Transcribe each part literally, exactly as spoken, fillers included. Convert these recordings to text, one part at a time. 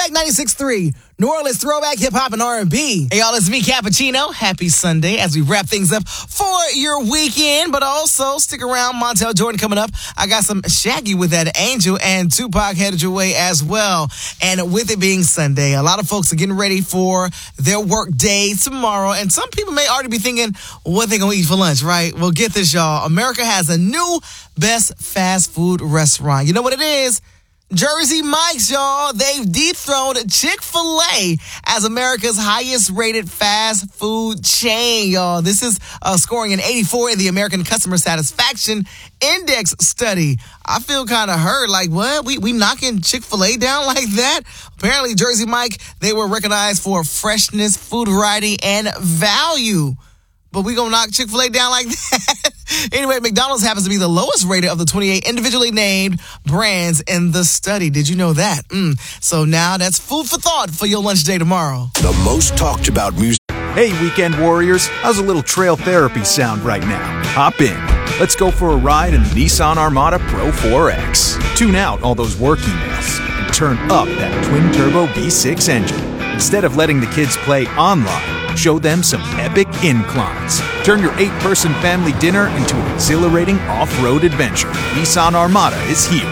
Throwback ninety-six point three, New Orleans throwback hip-hop and R and B. Hey, y'all, it's me, Cappuccino. Happy Sunday as we wrap things up for your weekend. But also, stick around. Montel Jordan coming up. I got some Shaggy with that Angel and Tupac headed your way as well. And with it being Sunday, a lot of folks are getting ready for their work day tomorrow. And some people may already be thinking what they're going to eat for lunch, right? Well, get this, y'all. America has a new best fast food restaurant. You know what it is? Jersey Mike's, y'all. They've dethroned Chick-fil-A as America's highest-rated fast food chain, y'all. This is uh, scoring an eighty-four in the American Customer Satisfaction Index study. I feel kind of hurt. Like, what? We we knocking Chick-fil-A down like that? Apparently, Jersey Mike, they were recognized for freshness, food variety, and value. But we gonna knock Chick-fil-A down like that? Anyway, McDonald's happens to be the lowest rated of the twenty-eight individually named brands in the study. Did you know that? Mm. So now that's food for thought for your lunch day tomorrow. The most talked about music. Hey, weekend warriors. How's a little trail therapy sound right now? Hop in. Let's go for a ride in the Nissan Armada Pro four X. Tune out all those work emails and turn up that twin-turbo V six engine. Instead of letting the kids play online, show them some epic inclines. Turn your eight-person family dinner into an exhilarating off-road adventure. Nissan Armada is here.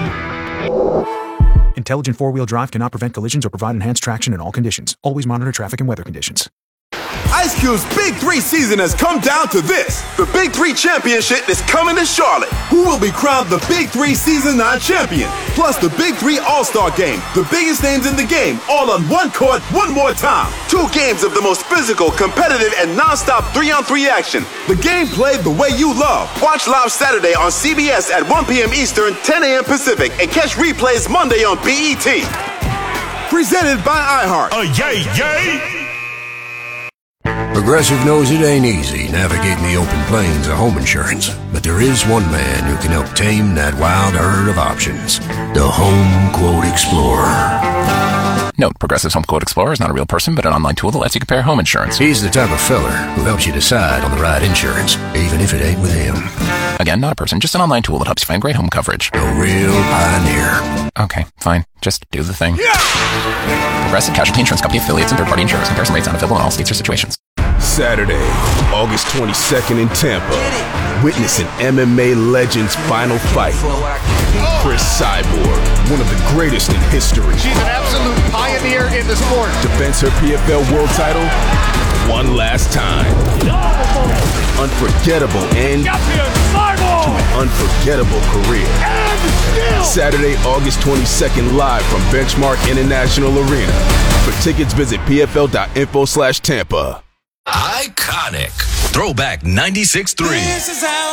Intelligent four-wheel drive cannot prevent collisions or provide enhanced traction in all conditions. Always monitor traffic and weather conditions. Ice Cube's Big Three season has come down to this. The Big Three Championship is coming to Charlotte. Who will be crowned the Big Three Season nine champion? Plus the Big Three All-Star Game. The biggest names in the game, all on one court, one more time. Two games of the most physical, competitive, and non-stop three-on-three action. The game played the way you love. Watch live Saturday on C B S at one p.m. Eastern, ten a.m. Pacific, and catch replays Monday on B E T. Presented by iHeart. Uh, yay, yay! Progressive knows it ain't easy navigating the open plains of home insurance, but there is one man who can help tame that wild herd of options. The Home Quote Explorer. Note, Progressive's Home Quote Explorer is not a real person, but an online tool that lets you compare home insurance. He's the type of feller who helps you decide on the right insurance, even if it ain't with him. Again, not a person, just an online tool that helps you find great home coverage. A real pioneer. Okay, fine. Just do the thing. Yeah! Progressive Casualty Insurance Company affiliates and third-party insurers. Comparison rates not available in all states or situations. Saturday, August twenty-second in Tampa. Witness an M M A legend's final fight. Chris Cyborg, one of the greatest in history. She's an absolute pioneer in the sport. Defends her P F L world title one last time. Unforgettable end to an unforgettable career. Saturday, August twenty-second, live from Benchmark International Arena. For tickets, visit pfl.info slash Tampa. Iconic. Throwback ninety-six point three.